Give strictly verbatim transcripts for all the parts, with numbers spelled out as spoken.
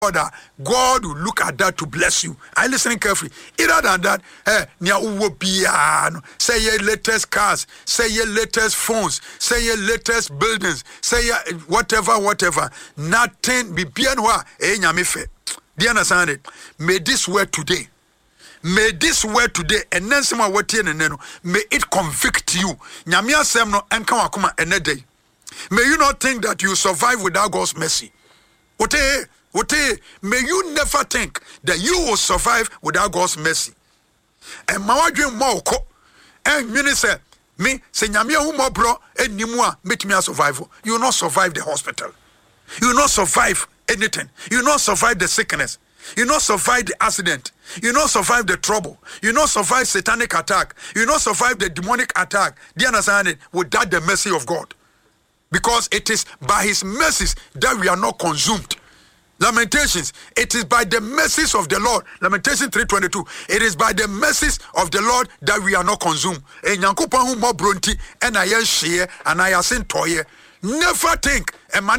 God will look at that to bless you. I listen carefully. Either than that, eh, nia uwo piano. Say your latest cars, say your latest phones, say your latest buildings, say your whatever, whatever. Nothing be piano. Eh, nyame fe. Do you understand it? May this word today. May this word today, and then some what may it convict you. Nyame asem no enka wakoma ene day. May you not think that you survive without God's mercy. Ote, ote, may you never think that you will survive without God's mercy. And mawadwe moko, and you say, me, say nyame hu mo bro, and nimua, make me a survival. You will not survive the hospital. You will not survive anything. You will not survive the sickness. You will not survive the accident. You will not survive the trouble. You will not survive satanic attack. You will not survive the demonic attack. Do you understand it? Without the mercy of God. Because it is by his mercies that we are not consumed. Lamentations, it is by the mercies of the Lord. Lamentation three twenty-two. It is by the mercies of the Lord that we are not consumed. Never think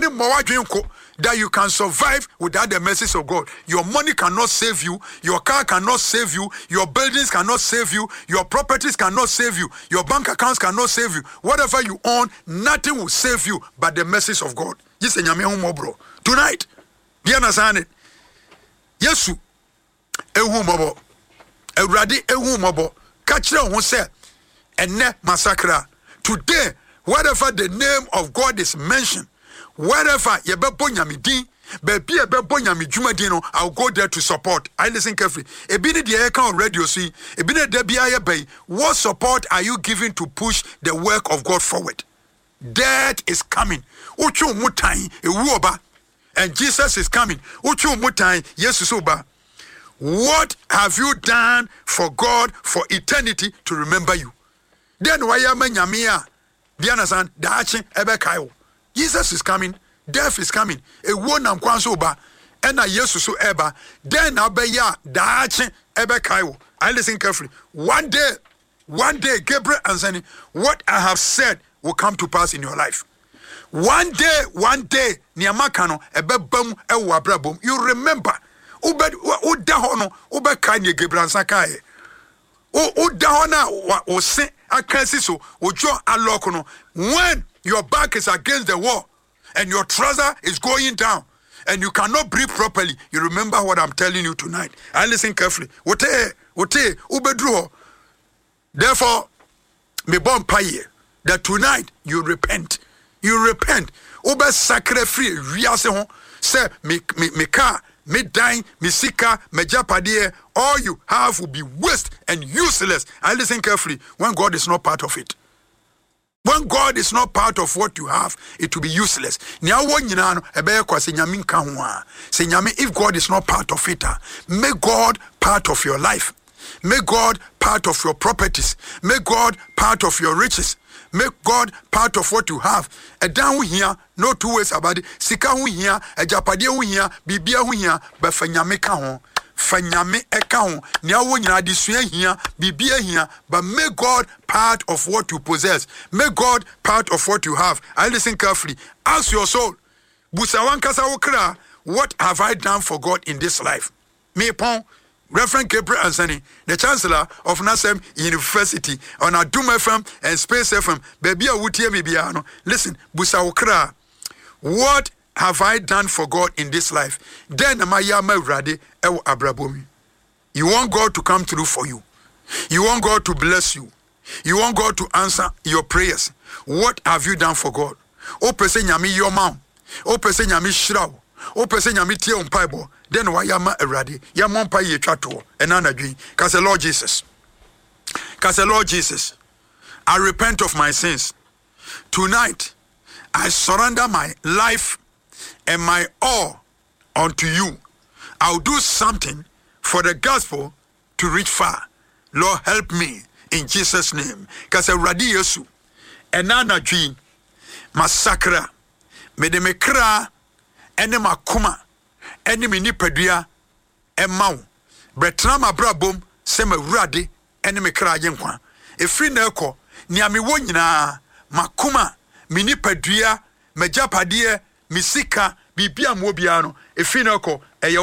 that you can survive without the mercies of God. Your money cannot save you. Your car cannot save you. Your buildings cannot save you. Your properties cannot save you. Your bank accounts cannot save you. Whatever you own, nothing will save you but the mercies of God. Tonight, do you understand it? Yesu, ehu mobo, Euradi ehu mobo, kachira who say, and ne massacre. Today, wherever the name of God is mentioned, wherever yebebo nyamidi, bebi yebebo nyamijumedino, I'll go there to support. I listen carefully. Ebini the account radio see, ebini debi ayebe. What support are you giving to push the work of God forward? Death is coming. Uchu mutai ewuoba. And Jesus is coming. Uchu mutai Yesusuba. What have you done for God for eternity to remember you? Then why am I nyamia? Do you understand? Daachi ebe kayo. Jesus is coming. Death is coming. E wonam kwanso ba. Ena Yesusu eba. Then abeya daachi ebe kayo. I listen carefully. One day, one day, Gabriel answered, what I have said will come to pass in your life. One day, one day, niamakano ebe bam ewa brabom. You remember? Ube udahono ube kanye Gabriel sakaye. O udahona wa ose akasiso ojo alokono. When your back is against the wall and your trouser is going down and you cannot breathe properly, you remember what I'm telling you tonight. I listen carefully. Wote wote ubedruho. Therefore, me bon paye that tonight you repent. You repent. Ube sacre free riase hon say me me me car me dying, me sika, me japadie, all you have will be waste and useless. I listen carefully. When God is not part of it. When God is not part of what you have, it will be useless. If God is not part of it, make God part of your life. Make God part of your properties. Make God part of your riches. Make God part of what you have. A down here, no two ways about it. Sika hu here, a japadi hu here, bibia hu here, but fanyame kahon. Fanyame ekahon. Niawo nyina disue here, bibia here, but make God part of what you possess. Make God part of what you have. I listen carefully. Ask your soul. Busawan kasa wokra, what have I done for God in this life? Me pon. Reverend Gabriel Anthony, the Chancellor of Nasem University on Adum F M and Space F M. Baby, I would hear me biano. Listen, Busa Okra, what have I done for God in this life? Then Amayama Rade El Abrabomi. You want God to come through for you. You want God to bless you. You want God to answer your prayers. What have you done for God? O pese nyami your mom. O pese nyami shraw. O pese nyami tie umpaibo. Then why yama eradi? Yamon paye chato and anadri. Cause Lord Jesus. Cause Lord Jesus. I repent of my sins. Tonight, I surrender my life and my all unto you. I'll do something for the gospel to reach far. Lord, help me in Jesus' name. Cause eradi yesu. And anadri. Massacre. Medemekra. Enema kuma. Enemy ni pedua emau bretrama brabom sema wurade enemy kra yenkwa efri na ekọ niame wo nyina makuma mini pedua majapade misika biribi a mo biara no efi na kɔ ɛyɛ